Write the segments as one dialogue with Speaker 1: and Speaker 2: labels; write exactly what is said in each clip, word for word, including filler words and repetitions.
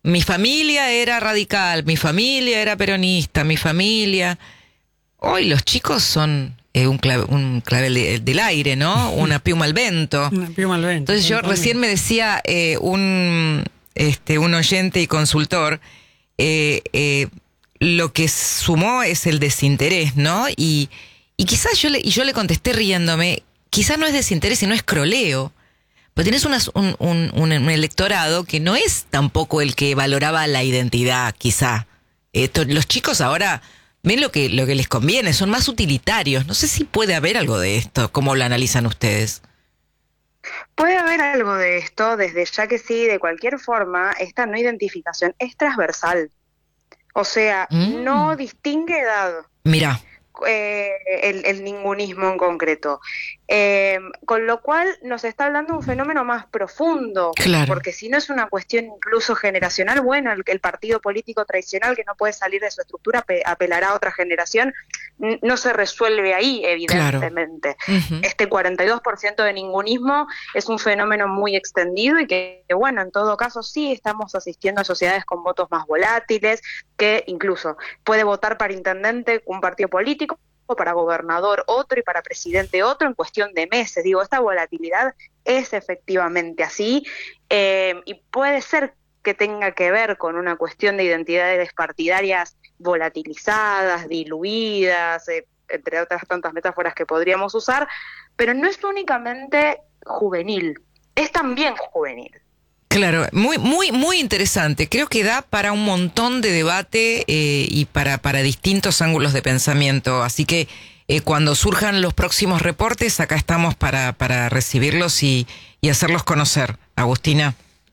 Speaker 1: mi familia era radical, mi familia era peronista, mi familia... Hoy los chicos son eh, un, clave, un clavel de, del aire, ¿no? Una piuma al viento.
Speaker 2: Una piuma al viento.
Speaker 1: Entonces yo recién me decía eh, un, este, un oyente y consultor, eh, eh, lo que sumó es el desinterés, ¿no? Y, y quizás yo le, y yo le contesté riéndome, quizás no es desinterés, sino es croleo. Pero tienes unas, un, un, un, un electorado que no es tampoco el que valoraba la identidad, quizá. Eh, to, los chicos ahora... ven lo que, lo que les conviene, son más utilitarios. No sé si puede haber algo de esto. ¿Cómo lo analizan ustedes?
Speaker 3: Puede haber algo de esto, desde ya que sí, de cualquier forma, esta no identificación es transversal. O sea, mm. no distingue edad.
Speaker 1: Mirá.
Speaker 3: Eh, el, el ningunismo en concreto. Eh, con lo cual nos está hablando de un fenómeno más profundo,
Speaker 1: claro.
Speaker 3: porque si no es una cuestión incluso generacional, bueno, el, el partido político tradicional que no puede salir de su estructura pe, apelará a otra generación, n- no se resuelve ahí, evidentemente.
Speaker 1: Claro. Uh-huh.
Speaker 3: Este cuarenta y dos por ciento de ningunismo es un fenómeno muy extendido y que, que, bueno, en todo caso sí estamos asistiendo a sociedades con votos más volátiles, que incluso puede votar para intendente un partido político, para gobernador otro y para presidente otro en cuestión de meses. Digo, esta volatilidad es efectivamente así, eh, y puede ser que tenga que ver con una cuestión de identidades partidarias volatilizadas, diluidas, eh, entre otras tantas metáforas que podríamos usar, pero no es únicamente juvenil, es también juvenil.
Speaker 1: Claro, muy, muy, muy interesante. Creo que da para un montón de debate eh, y para, para distintos ángulos de pensamiento. Así que eh, cuando surjan los próximos reportes, acá estamos para, para recibirlos y, y hacerlos conocer. Agustina.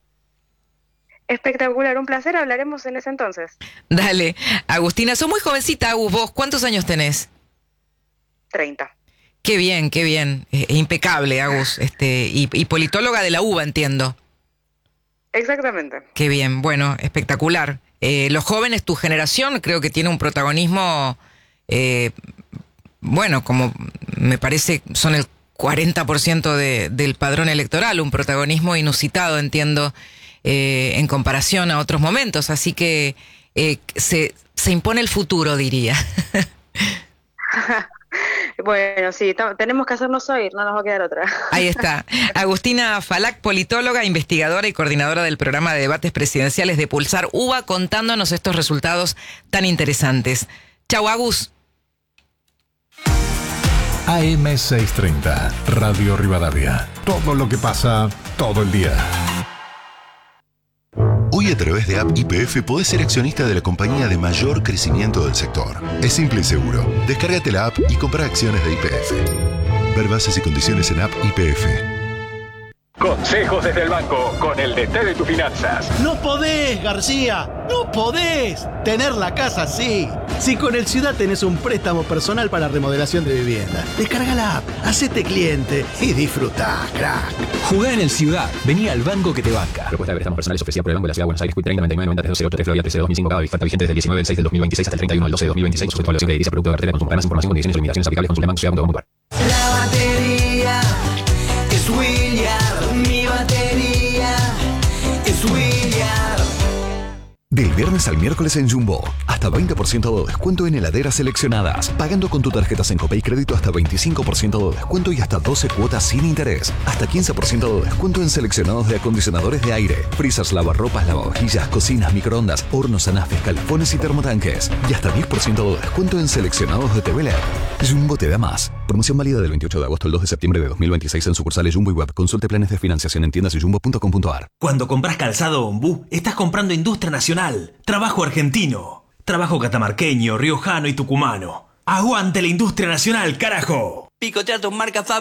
Speaker 3: Espectacular, un placer. Hablaremos en ese entonces.
Speaker 1: Dale. Agustina, sos muy jovencita, Agus. ¿Vos cuántos años tenés?
Speaker 3: treinta.
Speaker 1: Qué bien, qué bien. Eh, impecable, Agus. Este, y, y politóloga de la U B A, entiendo.
Speaker 3: Exactamente.
Speaker 1: Qué bien, bueno, espectacular. Eh, los jóvenes, tu generación, creo que tiene un protagonismo, eh, bueno, como me parece, son el cuarenta por ciento de, del padrón electoral, un protagonismo inusitado, entiendo, eh, en comparación a otros momentos. Así que eh, se, se impone el futuro, diría.
Speaker 3: Bueno, sí, t- tenemos que hacernos oír, no nos va a quedar otra.
Speaker 1: Ahí está. Agustina Falac, politóloga, investigadora y coordinadora del programa de debates presidenciales de Pulsar U B A, contándonos estos resultados tan interesantes. Chau, Agus.
Speaker 4: A M seiscientos treinta, Radio Rivadavia. Todo lo que pasa, todo el día.
Speaker 5: Hoy a través de App Y P F podés ser accionista de la compañía de mayor crecimiento del sector. Es simple y seguro. Descárgate la app y compra acciones de Y P F. Ver bases y condiciones en App Y P F.
Speaker 6: Consejos desde el banco con el D T de tus finanzas.
Speaker 7: No podés, García, no podés tener la casa así. Si con el Ciudad tenés un préstamo personal para remodelación de vivienda, descarga la app, hacete cliente y disfrutá, crack.
Speaker 8: Jugá en el Ciudad, vení al banco que te banca. Propuesta de préstamos personales ofrecida por el Banco de la Ciudad de Buenos Aires, treinta noventa y nueve noventa tres cero ocho tres Florida trece dos mil cinco, cada oferta vigente desde el diecinueve del seis del dos mil veintiséis hasta el treinta y uno del doce del dos mil veintiséis, sujeto a evaluación crediticia, producto de cartera de consumo. Para más información, condiciones y limitaciones aplicables, consulte banco ciudad punto com punto ar.
Speaker 9: La batería es William, mi batería es William.
Speaker 10: Del viernes al miércoles en Jumbo, hasta veinte por ciento de descuento en heladeras seleccionadas. Pagando con tu tarjeta Sencopay Crédito hasta veinticinco por ciento de descuento y hasta doce cuotas sin interés. Hasta quince por ciento de descuento en seleccionados de acondicionadores de aire, freezers, lavarropas, lavavajillas, cocinas, microondas, hornos, anafes, calafones y termotanques. Y hasta diez por ciento de descuento en seleccionados de T V L E D. Jumbo te da más. Promoción válida del veintiocho de agosto al dos de septiembre de dos mil veintiséis en sucursales Jumbo y Web. Consulte planes de financiación en tiendas y jumbo punto com punto ar.
Speaker 11: Cuando compras calzado Ombú, estás comprando industria nacional. Trabajo argentino. Trabajo catamarqueño, riojano y tucumano. ¡Aguante la industria nacional, carajo!
Speaker 9: Picotear tus marcas